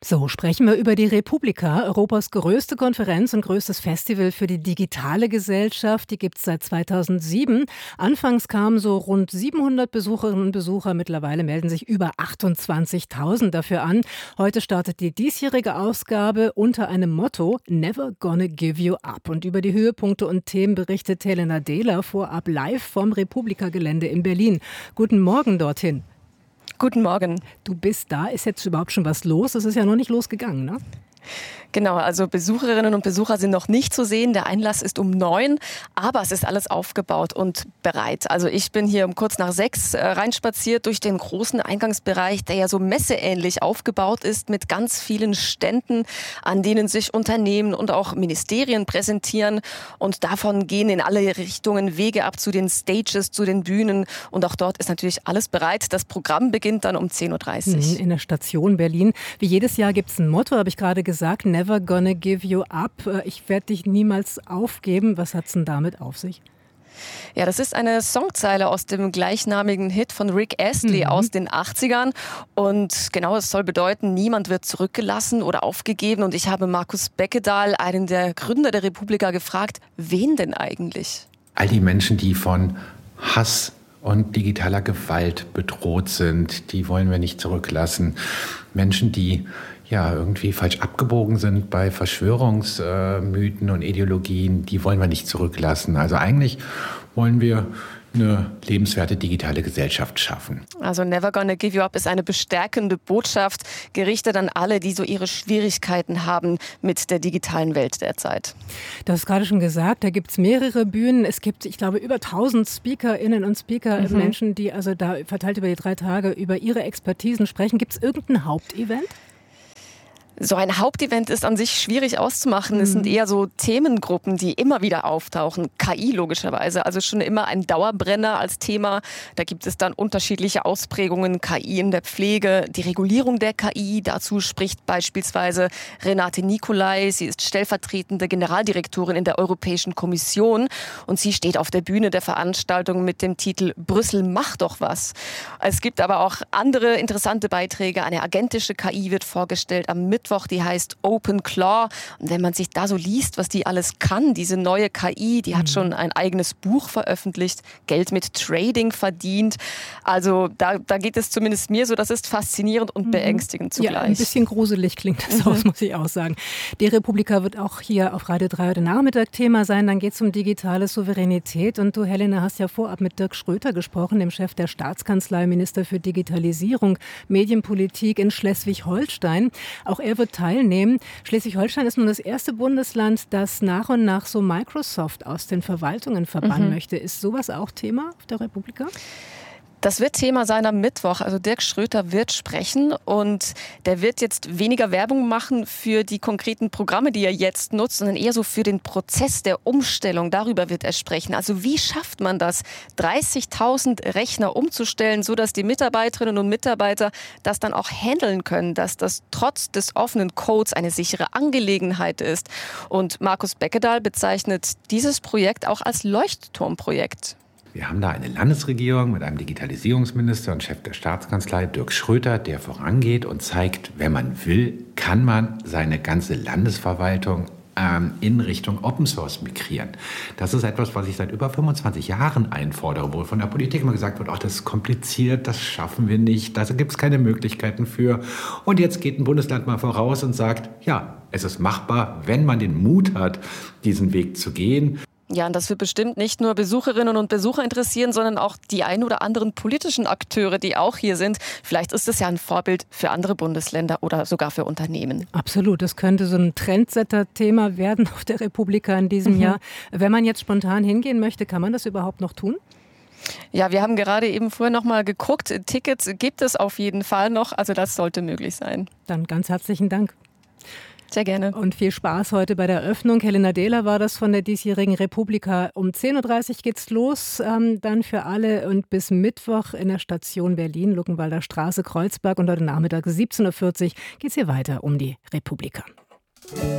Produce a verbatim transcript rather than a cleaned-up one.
So sprechen wir über die Republika, Europas größte Konferenz und größtes Festival für die digitale Gesellschaft. Die gibt es seit zweitausendsieben. Anfangs kamen so rund siebenhundert Besucherinnen und Besucher. Mittlerweile melden sich über achtundzwanzigtausend dafür an. Heute startet die diesjährige Ausgabe unter einem Motto Never Gonna Give You Up. Und über die Höhepunkte und Themen berichtet Helena Dehler vorab live vom Republika-Gelände in Berlin. Guten Morgen dorthin. Guten Morgen. Du bist da. Ist jetzt überhaupt schon was los? Es ist ja noch nicht losgegangen, ne? Genau, also Besucherinnen und Besucher sind noch nicht zu sehen. Der Einlass ist um neun, aber es ist alles aufgebaut und bereit. Also ich bin hier um kurz nach sechs äh, reinspaziert durch den großen Eingangsbereich, der ja so messeähnlich aufgebaut ist mit ganz vielen Ständen, an denen sich Unternehmen und auch Ministerien präsentieren. Und davon gehen in alle Richtungen Wege ab zu den Stages, zu den Bühnen. Und auch dort ist natürlich alles bereit. Das Programm beginnt dann um zehn Uhr dreißig. In der Station Berlin. Wie jedes Jahr gibt es ein Motto, habe ich gerade gesagt. Never gonna give you up. Ich werde dich niemals aufgeben. Was hat's denn damit auf sich? Ja, das ist eine Songzeile aus dem gleichnamigen Hit von Rick Astley mhm. aus den achtzigern. Und genau, es soll bedeuten, niemand wird zurückgelassen oder aufgegeben. Und ich habe Markus Beckedahl, einen der Gründer der Republika, gefragt, wen denn eigentlich? All die Menschen, die von Hass und digitaler Gewalt bedroht sind, die wollen wir nicht zurücklassen. Menschen, die ja irgendwie falsch abgebogen sind bei Verschwörungsmythen und Ideologien, die wollen wir nicht zurücklassen. Also eigentlich wollen wir eine lebenswerte digitale Gesellschaft schaffen. Also Never Gonna Give You Up ist eine bestärkende Botschaft, gerichtet an alle, die so ihre Schwierigkeiten haben mit der digitalen Welt derzeit. Du hast gerade schon gesagt, da gibt es mehrere Bühnen. Es gibt, ich glaube, über tausend SpeakerInnen und Speaker, mhm. Menschen, die also da verteilt über die drei Tage über ihre Expertisen sprechen. Gibt es irgendein Hauptevent? So ein Hauptevent ist an sich schwierig auszumachen. Es sind eher so Themengruppen, die immer wieder auftauchen. K I logischerweise, also schon immer ein Dauerbrenner als Thema. Da gibt es dann unterschiedliche Ausprägungen. K I in der Pflege, die Regulierung der K I. Dazu spricht beispielsweise Renate Nicolai. Sie ist stellvertretende Generaldirektorin in der Europäischen Kommission. Und sie steht auf der Bühne der Veranstaltung mit dem Titel Brüssel macht doch was. Es gibt aber auch andere interessante Beiträge. Eine agentische K I wird vorgestellt am Mittwoch. Die heißt Open Claw. Und wenn man sich da so liest, was die alles kann, diese neue K I, die hat schon ein eigenes Buch veröffentlicht, Geld mit Trading verdient. Also da, da geht es zumindest mir so, das ist faszinierend und beängstigend zugleich. Ja, ein bisschen gruselig klingt das aus, muss ich auch sagen. Die Republika wird auch hier auf Radio drei heute Nachmittag Thema sein. Dann geht es um digitale Souveränität. Und du, Helena, hast ja vorab mit Dirk Schröter gesprochen, dem Chef der Staatskanzlei, Minister für Digitalisierung, Medienpolitik in Schleswig-Holstein. Auch er wird teilnehmen. Schleswig-Holstein ist nun das erste Bundesland, das nach und nach so Microsoft aus den Verwaltungen verbannen mhm. möchte. Ist sowas auch Thema auf der Republika? Das wird Thema sein am Mittwoch. Also Dirk Schröter wird sprechen und der wird jetzt weniger Werbung machen für die konkreten Programme, die er jetzt nutzt, sondern eher so für den Prozess der Umstellung. Darüber wird er sprechen. Also wie schafft man das, dreißigtausend Rechner umzustellen, sodass die Mitarbeiterinnen und Mitarbeiter das dann auch handeln können, dass das trotz des offenen Codes eine sichere Angelegenheit ist. Und Markus Beckedahl bezeichnet dieses Projekt auch als Leuchtturmprojekt. Wir haben da eine Landesregierung mit einem Digitalisierungsminister und Chef der Staatskanzlei, Dirk Schröter, der vorangeht und zeigt, wenn man will, kann man seine ganze Landesverwaltung ähm, in Richtung Open Source migrieren. Das ist etwas, was ich seit über fünfundzwanzig Jahren einfordere, wo von der Politik immer gesagt wird, ach, das ist kompliziert, das schaffen wir nicht, da gibt es keine Möglichkeiten für. Und jetzt geht ein Bundesland mal voraus und sagt, ja, es ist machbar, wenn man den Mut hat, diesen Weg zu gehen. Ja, und das wird bestimmt nicht nur Besucherinnen und Besucher interessieren, sondern auch die ein oder anderen politischen Akteure, die auch hier sind. Vielleicht ist es ja ein Vorbild für andere Bundesländer oder sogar für Unternehmen. Absolut, das könnte so ein Trendsetter-Thema werden auf der Republika in diesem mhm. Jahr. Wenn man jetzt spontan hingehen möchte, kann man das überhaupt noch tun? Ja, wir haben gerade eben vorher noch mal geguckt. Tickets gibt es auf jeden Fall noch, also das sollte möglich sein. Dann ganz herzlichen Dank. Sehr gerne. Und viel Spaß heute bei der Eröffnung. Helena Dehler war das von der diesjährigen Republika. Um zehn Uhr dreißig geht's los, ähm, dann für alle und bis Mittwoch in der Station Berlin, Luckenwalder Straße, Kreuzberg. Und heute Nachmittag siebzehn Uhr vierzig geht's hier weiter um die Republika.